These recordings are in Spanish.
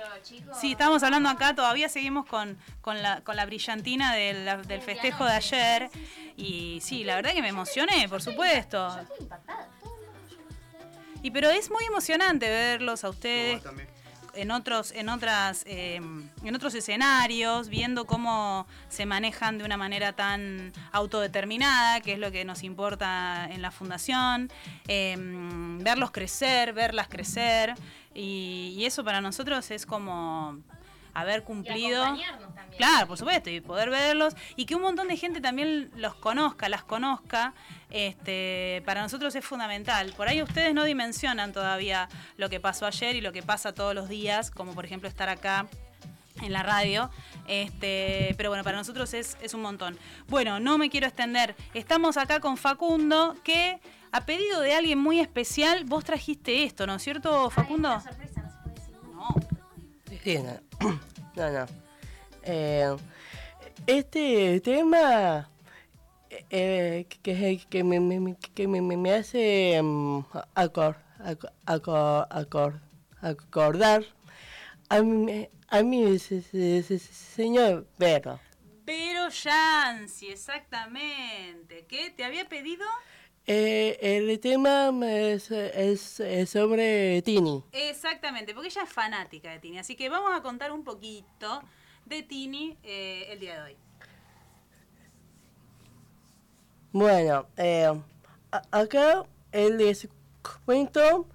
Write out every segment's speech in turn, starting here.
chicos? Sí, estábamos hablando acá, todavía seguimos con la brillantina del festejo de ayer. Y sí, la verdad que me emocioné, por supuesto. Yo estoy impactada. Pero es muy emocionante verlos a ustedes No, también. en otros escenarios, viendo cómo se manejan de una manera tan autodeterminada, que es lo que nos importa en la fundación, verlos crecer, verlas crecer, y eso para nosotros es como haber cumplido. Y acompañarnos también. Claro, por supuesto, y poder verlos, y que un montón de gente también los conozca, las conozca, para nosotros es fundamental. Por ahí ustedes no dimensionan todavía lo que pasó ayer y lo que pasa todos los días, como por ejemplo estar acá en la radio, pero bueno, para nosotros es un montón. Bueno, no me quiero extender, estamos acá con Facundo, que a pedido de alguien muy especial, vos trajiste esto, ¿no es cierto, Facundo? Ay, una sorpresa, no se puede decir. No. Sí, no. Este tema que me hace acordar a mí señor Vero. Vero Yancy, exactamente. ¿Qué te había pedido? El tema es sobre Tini. Exactamente, porque ella es fanática de Tini, así que vamos a contar un poquito de Tini el día de hoy. Bueno, acá les cuento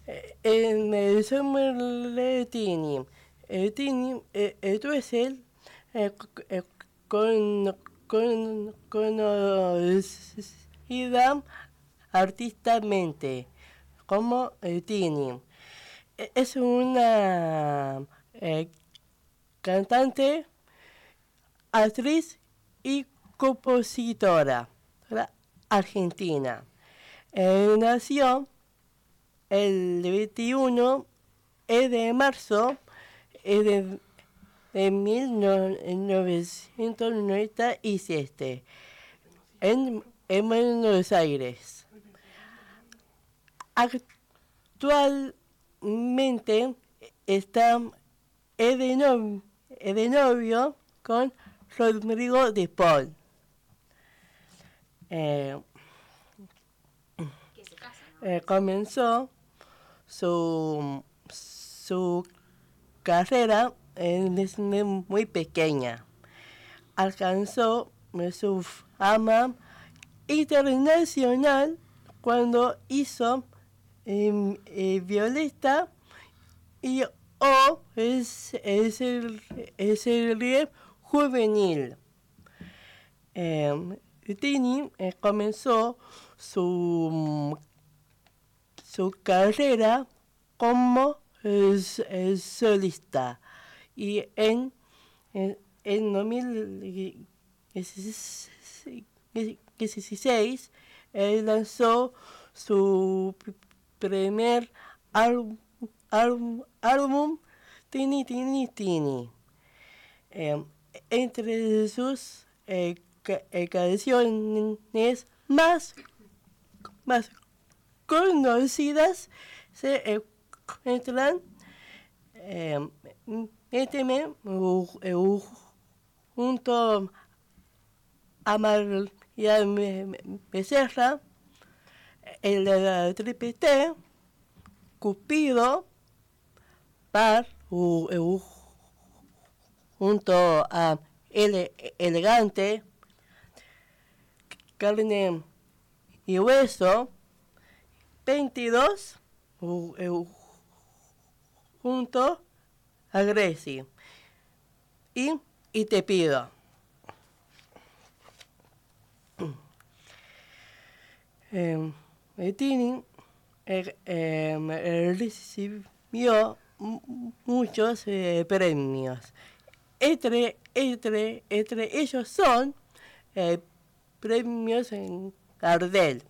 sobre Tini. Tini es él conocida artísticamente como Tini. Es una cantante, actriz y compositora argentina. Nació el 21 de marzo de 1997 en Buenos Aires. Actualmente está de novio con Rodrigo de Paul. Que se casa, ¿no? Comenzó su carrera desde muy pequeña. Alcanzó su fama internacional cuando hizo Violeta y es el juvenil. Tini comenzó su carrera como solista y en 2016 lanzó su primer álbum Tini. Entre sus canciones más conocidas se encuentran Méteme junto a María Becerra, el Triple T, Cupido, Par junto a Elegante, Carne y Hueso, 22 junto a Grecia y Te Pido. Tini recibió muchos premios. Entre ellos son premios en Gardel,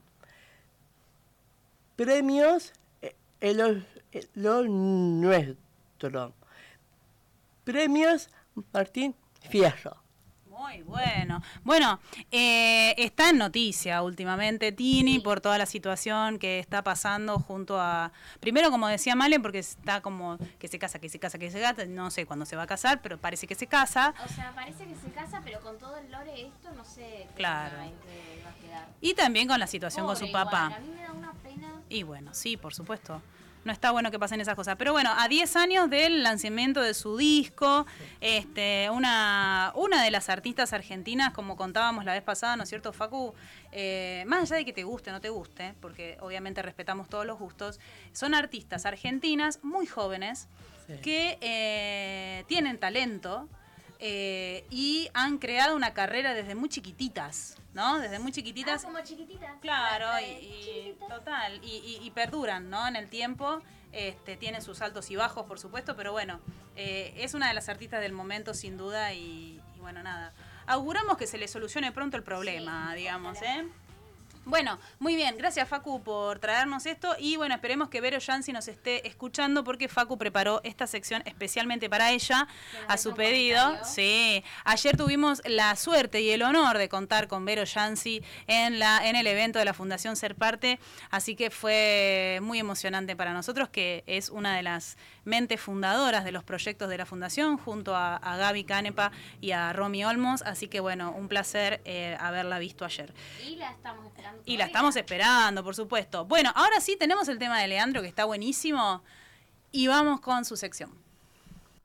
premios los nuestros, premios Martín Fierro. Muy Muy bueno. Bueno, está en noticia últimamente Tini por toda la situación que está pasando junto a... Primero, como decía Male, porque está como que se casa, no sé cuándo se va a casar, pero parece que se casa. O sea, parece que se casa, pero con todo el lore esto no sé Claro. en qué va a quedar. Y también con la situación con Pobre su papá. igual, a mí me da una pena. Y bueno, sí, por supuesto. No está bueno que pasen esas cosas. Pero bueno, a 10 años del lanzamiento de su disco, una de las artistas argentinas, como contábamos la vez pasada, ¿no es cierto, Facu? Más allá de que te guste o no te guste, porque obviamente respetamos todos los gustos, son artistas argentinas muy jóvenes que tienen talento y han creado una carrera desde muy chiquititas, ¿no? Desde muy chiquititas. Como chiquititas. Claro, Chiquititas. total, y perduran, ¿no? En el tiempo, tienen sus altos y bajos, por supuesto, pero bueno, es una de las artistas del momento, sin duda, y bueno, nada. Auguramos que se le solucione pronto el problema, Sí, digamos, ojalá. Bueno, muy bien, gracias Facu por traernos esto y bueno, esperemos que Vero Yancy nos esté escuchando porque Facu preparó esta sección especialmente para ella, Que nos a deje su un pedido. comentario. Sí, ayer tuvimos la suerte y el honor de contar con Vero Yancy en el evento de la Fundación Ser Parte, así que fue muy emocionante para nosotros, que es una de las mentes fundadoras de los proyectos de la Fundación, junto a Gaby Canepa y a Romy Olmos, así que bueno, un placer haberla visto ayer. Y la estamos esperando. Y la todavía. estamos esperando, por supuesto. Bueno, ahora sí tenemos el tema de Leandro, que está buenísimo, y vamos con su sección.